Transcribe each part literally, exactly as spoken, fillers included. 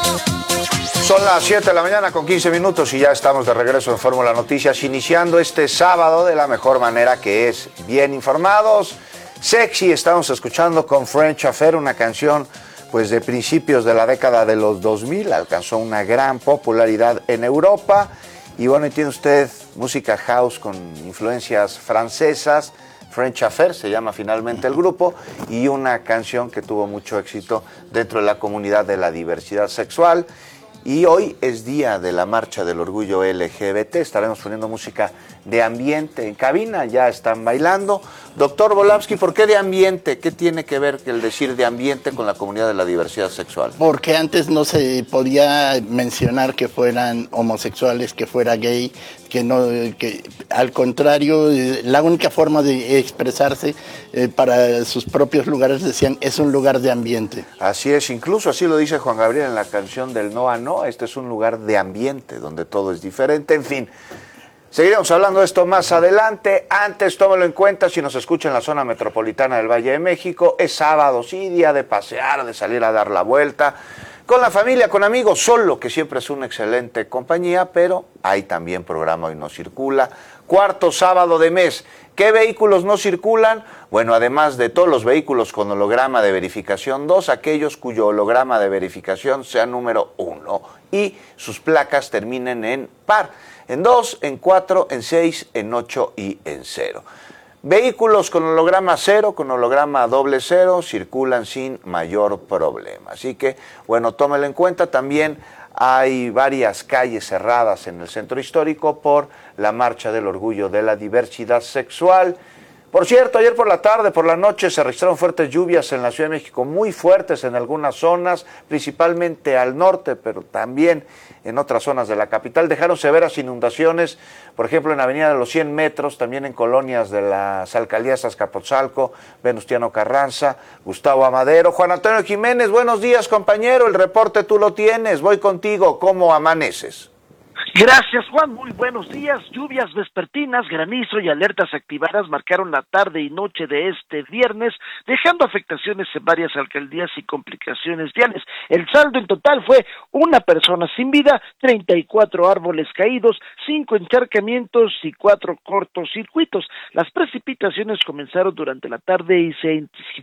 Son las siete de la mañana con quince minutos y ya estamos de regreso en Fórmula Noticias, iniciando este sábado de la mejor manera, que es bien informados. Sexy, estamos escuchando con French Affair, una canción pues de principios de la década de los dos mil, alcanzó una gran popularidad en Europa. Y bueno, y tiene usted música house con influencias francesas, French Affair se llama finalmente el grupo, y una canción que tuvo mucho éxito dentro de la comunidad de la diversidad sexual. Y hoy es día de la marcha del orgullo L G B T, estaremos poniendo música de ambiente en cabina, ya están bailando. Doctor Volavsky, ¿por qué de ambiente? ¿Qué tiene que ver el decir de ambiente con la comunidad de la diversidad sexual? Porque antes no se podía mencionar que fueran homosexuales, que fuera gay, que no, que al contrario, la única forma de expresarse eh, para sus propios lugares, decían, es un lugar de ambiente. Así es, incluso así lo dice Juan Gabriel en la canción del No a No, este es un lugar de ambiente, donde todo es diferente, en fin. Seguiremos hablando de esto más adelante. Antes, tómelo en cuenta, si nos escucha en la zona metropolitana del Valle de México, es sábado, sí, día de pasear, de salir a dar la vuelta, con la familia, con amigos, solo, que siempre es una excelente compañía, pero hay también programa Hoy No Circula. Cuarto sábado de mes. ¿Qué vehículos no circulan? Bueno, además de todos los vehículos con holograma de verificación dos, aquellos cuyo holograma de verificación sea número uno y sus placas terminen en par, en dos, en cuatro, en seis, en ocho y en cero. Vehículos con holograma cero, con holograma doble cero, circulan sin mayor problema. Así que, bueno, tómelo en cuenta. También hay varias calles cerradas en el centro histórico por la marcha del orgullo de la diversidad sexual. Por cierto, ayer por la tarde, por la noche, se registraron fuertes lluvias en la Ciudad de México, muy fuertes en algunas zonas, principalmente al norte, pero también en otras zonas de la capital. Dejaron severas inundaciones, por ejemplo, en Avenida de los cien metros, también en colonias de las alcaldías Azcapotzalco, Venustiano Carranza, Gustavo Amadero. Juan Antonio Jiménez, buenos días, compañero, el reporte tú lo tienes, voy contigo, ¿cómo amaneces? Gracias, Juan. Muy buenos días. Lluvias vespertinas, granizo y alertas activadas marcaron la tarde y noche de este viernes, dejando afectaciones en varias alcaldías y complicaciones viales. El saldo en total fue una persona sin vida, treinta y cuatro árboles caídos, cinco encharcamientos y cuatro cortocircuitos. Las precipitaciones comenzaron durante la tarde y se,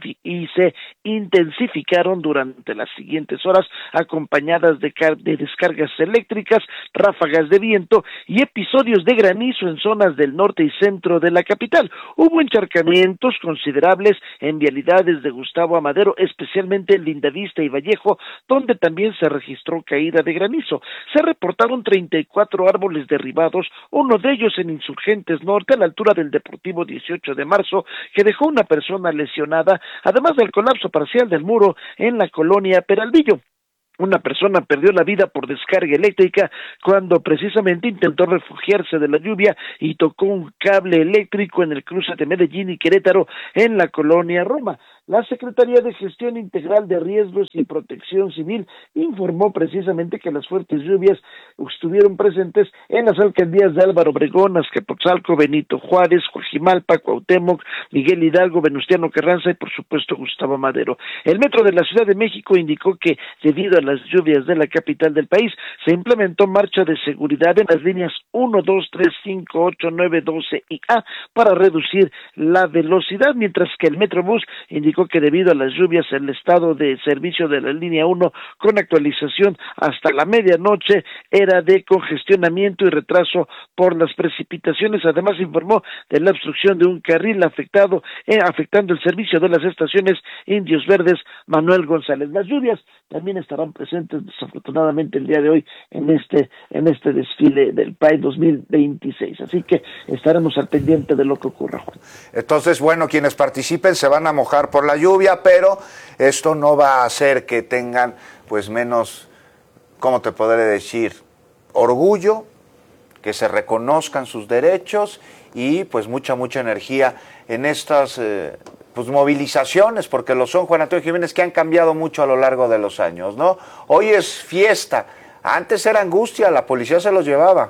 y se intensificaron durante las siguientes horas, acompañadas de, de descargas eléctricas, ráfagas de viento y episodios de granizo en zonas del norte y centro de la capital. Hubo encharcamientos considerables en vialidades de Gustavo Amadero, especialmente en Lindavista y Vallejo, donde también se registró caída de granizo. Se reportaron treinta y cuatro árboles derribados, uno de ellos en Insurgentes Norte, a la altura del Deportivo dieciocho de marzo, que dejó una persona lesionada, además del colapso parcial del muro en la colonia Peralvillo. Una persona perdió la vida por descarga eléctrica cuando precisamente intentó refugiarse de la lluvia y tocó un cable eléctrico en el cruce de Medellín y Querétaro en la colonia Roma. La Secretaría de Gestión Integral de Riesgos y Protección Civil informó precisamente que las fuertes lluvias estuvieron presentes en las alcaldías de Álvaro Obregón, Azcapotzalco, Benito Juárez, Coajimalpa, Cuauhtémoc, Miguel Hidalgo, Venustiano Carranza y por supuesto Gustavo Madero. El Metro de la Ciudad de México indicó que debido a las lluvias de la capital del país se implementó marcha de seguridad en las líneas uno, dos, tres, cinco, ocho, nueve, doce y A para reducir la velocidad, mientras que el Metrobús indicó que debido a las lluvias el estado de servicio de la línea uno con actualización hasta la medianoche era de congestionamiento y retraso por las precipitaciones. Además informó de la obstrucción de un carril afectado eh, afectando el servicio de las estaciones Indios Verdes Manuel González. Las lluvias también estarán presentes desafortunadamente el día de hoy en este en este desfile del Pride dos mil veintiséis, así que estaremos al pendiente de lo que ocurra, Juan. Entonces, bueno, quienes participen se van a mojar por la lluvia, pero esto no va a hacer que tengan pues menos, ¿cómo te podré decir?, orgullo, que se reconozcan sus derechos y pues mucha, mucha energía en estas eh, pues movilizaciones, porque lo son, Juan Antonio Jiménez, que han cambiado mucho a lo largo de los años, ¿no? Hoy es fiesta, antes era angustia, la policía se los llevaba.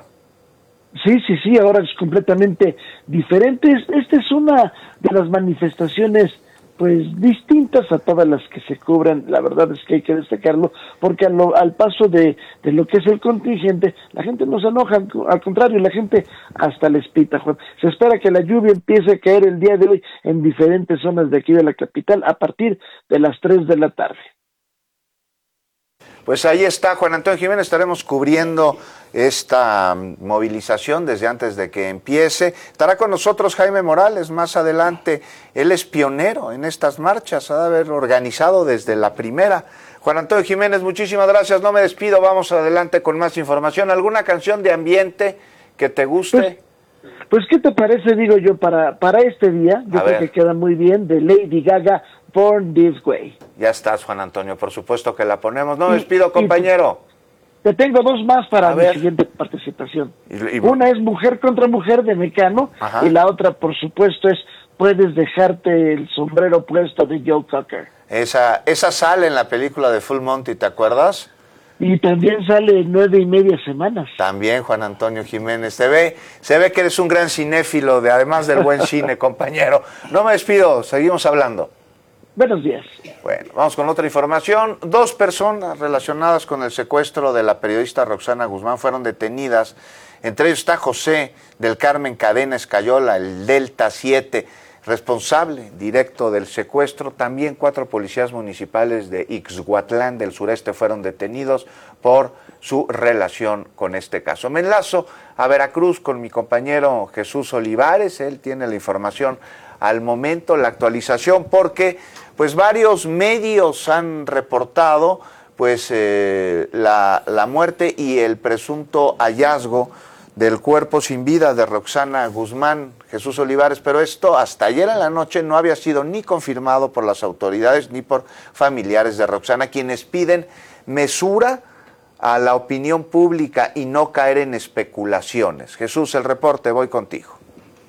Sí, sí, sí, ahora es completamente diferente. Esta es una de las manifestaciones pues distintas a todas las que se cubren. La verdad es que hay que destacarlo, porque al, al paso de, de lo que es el contingente, la gente no se enoja, al contrario, la gente hasta les pita, Juan. Se espera que la lluvia empiece a caer el día de hoy en diferentes zonas de aquí de la capital a partir de las tres de la tarde. Pues ahí está, Juan Antonio Jiménez, estaremos cubriendo esta movilización desde antes de que empiece. Estará con nosotros Jaime Morales más adelante, él es pionero en estas marchas, ha de haber organizado desde la primera. Juan Antonio Jiménez, muchísimas gracias, no me despido, vamos adelante con más información. ¿Alguna canción de ambiente que te guste? Pues, pues ¿qué te parece, digo yo, para, para este día? Yo A creo ver. que queda muy bien, de Lady Gaga, Born This Way. Ya estás, Juan Antonio, por supuesto que la ponemos. No me despido, compañero. Te tengo dos más para A mi ver. siguiente participación. Y- y- Una es Mujer contra Mujer de Mecano, Ajá. y la otra, por supuesto, es Puedes dejarte el sombrero puesto de Joe Cocker. Esa, esa sale en la película de Full Monty, ¿te acuerdas? Y también sale Nueve y Media Semanas. También, Juan Antonio Jiménez. Se ve, se ve que eres un gran cinéfilo, de, además del buen cine, compañero. No me despido, seguimos hablando. Buenos días. Bueno, vamos con otra información. Dos personas relacionadas con el secuestro de la periodista Roxana Guzmán fueron detenidas. Entre ellos está José del Carmen Cadena Escayola, el Delta siete, responsable directo del secuestro. También cuatro policías municipales de Ixhuatlán del sureste fueron detenidos por su relación con este caso. Me enlazo a Veracruz con mi compañero Jesús Olivares. Él tiene la información al momento, la actualización, porque pues varios medios han reportado pues eh, la, la muerte y el presunto hallazgo del cuerpo sin vida de Roxana Guzmán. Jesús Olivares, pero esto hasta ayer en la noche no había sido ni confirmado por las autoridades ni por familiares de Roxana, quienes piden mesura a la opinión pública y no caer en especulaciones. Jesús, el reporte, voy contigo.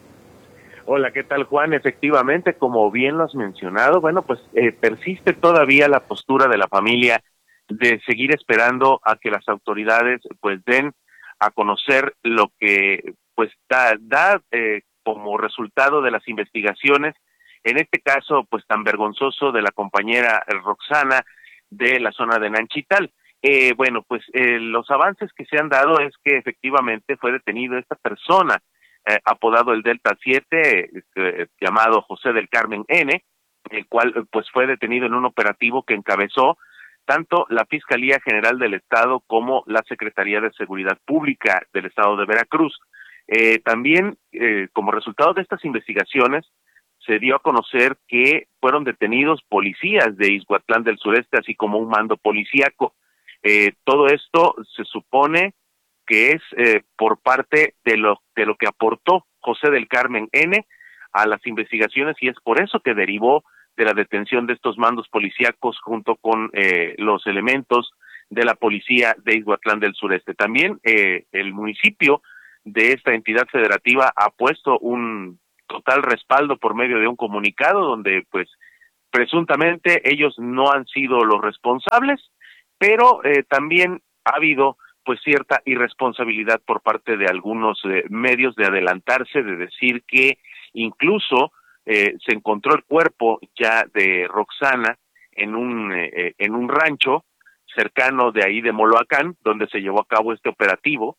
Hola, ¿qué tal, Juan? Efectivamente, como bien lo has mencionado, bueno, pues eh, persiste todavía la postura de la familia de seguir esperando a que las autoridades pues den a conocer lo que pues da, da eh, como resultado de las investigaciones, en este caso pues tan vergonzoso de la compañera Roxana de la zona de Nanchital. Eh, bueno, pues eh, los avances que se han dado es que efectivamente fue detenido esta persona, Eh, apodado el Delta siete, eh, llamado José del Carmen N, el cual eh, pues fue detenido en un operativo que encabezó tanto la Fiscalía General del Estado como la Secretaría de Seguridad Pública del Estado de Veracruz. Eh, también, eh, como resultado de estas investigaciones, se dio a conocer que fueron detenidos policías de Ixhuatlán del Sureste, así como un mando policíaco. Eh, todo esto se supone que es eh, por parte de lo de lo que aportó José del Carmen N a las investigaciones, y es por eso que derivó de la detención de estos mandos policíacos junto con eh, los elementos de la policía de Ixhuatlán del Sureste. También eh, el municipio de esta entidad federativa ha puesto un total respaldo por medio de un comunicado donde pues presuntamente ellos no han sido los responsables, pero eh, también ha habido pues cierta irresponsabilidad por parte de algunos eh, medios de adelantarse, de decir que incluso eh, se encontró el cuerpo ya de Roxana en un eh, en un rancho cercano de ahí de Moloacán, donde se llevó a cabo este operativo,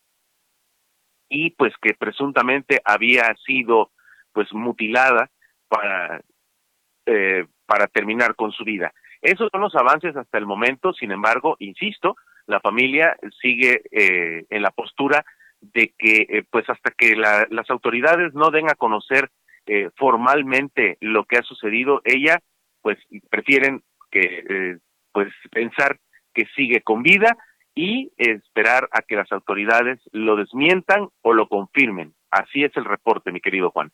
y pues que presuntamente había sido pues mutilada para eh, para terminar con su vida. Esos son los avances hasta el momento. Sin embargo, insisto, la familia sigue eh, en la postura de que eh, pues hasta que la, las autoridades no den a conocer eh, formalmente lo que ha sucedido, ella pues prefieren que eh, pues pensar que sigue con vida y esperar a que las autoridades lo desmientan o lo confirmen. Así es el reporte, mi querido Juan.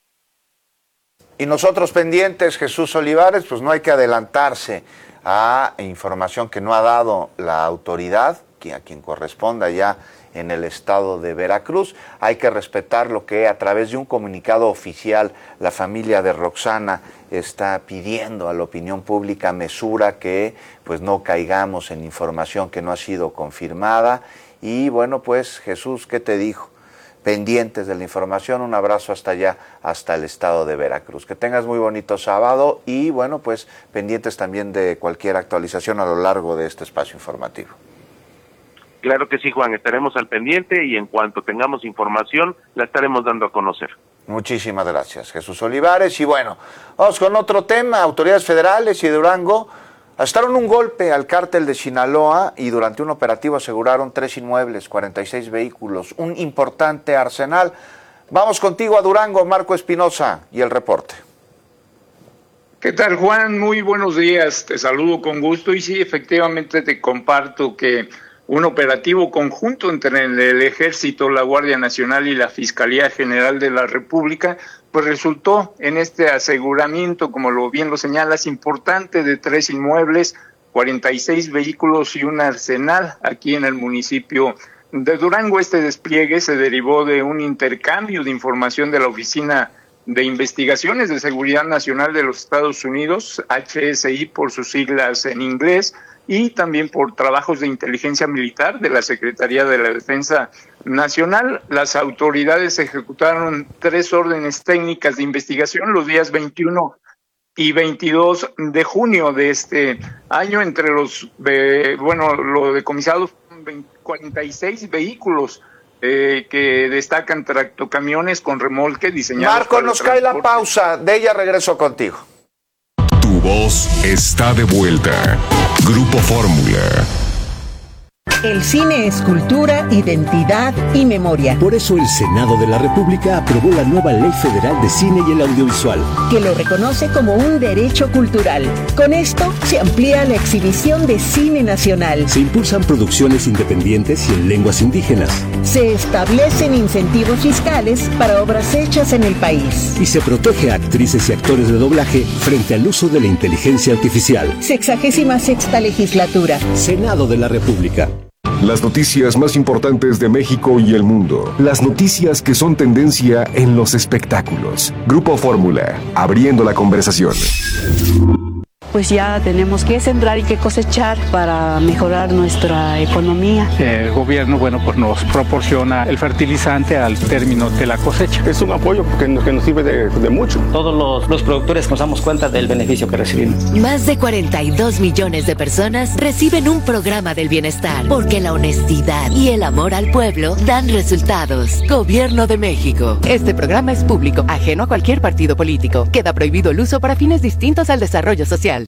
Y nosotros pendientes, Jesús Olivares, pues no hay que adelantarse a información que no ha dado la autoridad, a quien corresponda ya en el estado de Veracruz. Hay que respetar lo que a través de un comunicado oficial la familia de Roxana está pidiendo a la opinión pública mesura, que pues no caigamos en información que no ha sido confirmada. Y bueno, pues Jesús, ¿qué te dijo? pendientes de la información. Un abrazo hasta allá, hasta el estado de Veracruz. Que tengas muy bonito sábado y, bueno, pues pendientes también de cualquier actualización a lo largo de este espacio informativo. Claro que sí, Juan, estaremos al pendiente y en cuanto tengamos información la estaremos dando a conocer. Muchísimas gracias, Jesús Olivares. Y bueno, vamos con otro tema. Autoridades federales y de Durango asestaron un golpe al cártel de Sinaloa y durante un operativo aseguraron tres inmuebles, cuarenta y seis vehículos, un importante arsenal. Vamos contigo a Durango, Marco Espinosa, y el reporte. ¿Qué tal, Juan? Muy buenos días, te saludo con gusto y sí, efectivamente te comparto que un operativo conjunto entre el Ejército, la Guardia Nacional y la Fiscalía General de la República, pues resultó en este aseguramiento, como lo bien lo señalas, importante de tres inmuebles, cuarenta y seis vehículos y un arsenal aquí en el municipio de Durango. Este despliegue se derivó de un intercambio de información de la Oficina de Investigaciones de Seguridad Nacional de los Estados Unidos, H S I por sus siglas en inglés, y también por trabajos de inteligencia militar de la Secretaría de la Defensa Nacional. Las autoridades ejecutaron tres órdenes técnicas de investigación los días veintiuno y veintidós de junio de este año. Entre los, eh, bueno, lo decomisados cuarenta y seis vehículos eh, que destacan tractocamiones con remolque diseñados. Marco, nos cae la pausa, de ella regreso contigo. Tu voz está de vuelta. Grupo Fórmula. El cine es cultura, identidad y memoria. Por eso el Senado de la República aprobó la nueva Ley Federal de Cine y el Audiovisual, que lo reconoce como un derecho cultural. Con esto se amplía la exhibición de cine nacional. Se impulsan producciones independientes y en lenguas indígenas. Se establecen incentivos fiscales para obras hechas en el país. Y se protege a actrices y actores de doblaje frente al uso de la inteligencia artificial. Sexagésima sexta legislatura. Senado de la República. Las noticias más importantes de México y el mundo. Las noticias que son tendencia en los espectáculos. Grupo Fórmula, abriendo la conversación. Pues ya tenemos que sembrar y que cosechar para mejorar nuestra economía. El gobierno, bueno, pues nos proporciona el fertilizante al término de la cosecha. Es un apoyo que nos, que nos sirve de, de mucho. Todos los, los productores nos damos cuenta del beneficio que recibimos. Más de cuarenta y dos millones de personas reciben un programa del bienestar, porque la honestidad y el amor al pueblo dan resultados. Gobierno de México. Este programa es público, ajeno a cualquier partido político. Queda prohibido el uso para fines distintos al desarrollo social.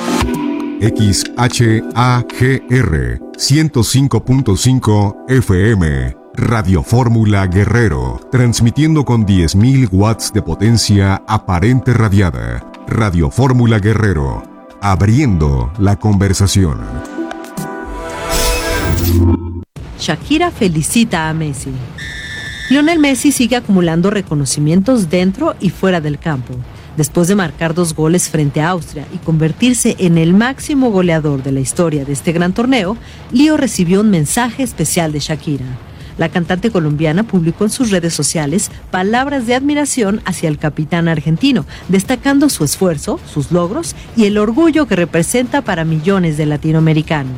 X H A G R ciento cinco punto cinco F M, Radio Fórmula Guerrero, transmitiendo con diez mil watts de potencia aparente radiada. Radio Fórmula Guerrero, abriendo la conversación. Shakira felicita a Messi. Lionel Messi sigue acumulando reconocimientos dentro y fuera del campo. Después de marcar dos goles frente a Austria y convertirse en el máximo goleador de la historia de este gran torneo, Lío recibió un mensaje especial de Shakira. La cantante colombiana publicó en sus redes sociales palabras de admiración hacia el capitán argentino, destacando su esfuerzo, sus logros y el orgullo que representa para millones de latinoamericanos.